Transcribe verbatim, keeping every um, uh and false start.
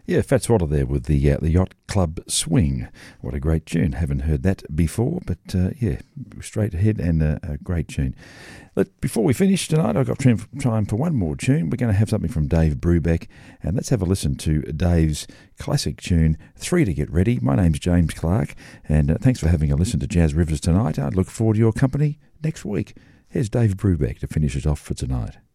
Yeah, Fats Water there with the uh, the Yacht Club Swing. What a great tune. Haven't heard that before, but uh, yeah, straight ahead and a, a great tune. Let, before we finish tonight, I've got time for one more tune. We're going to have something from Dave Brubeck, and let's have a listen to Dave's classic tune, Three to Get Ready. My name's James Clark, and uh, thanks for having a listen to Jazz Rivers tonight. I look forward to your company next week. Here's Dave Brubeck to finish us off for tonight.